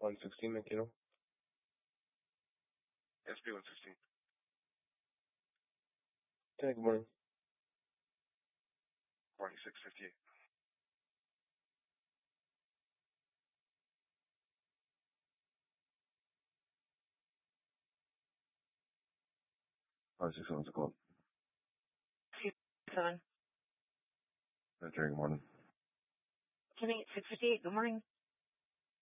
116 McKinnell. SB 116. Good morning. Morning, 658. Oh, 6 o'clock. 7. Good morning. Timmy, 658. Good morning.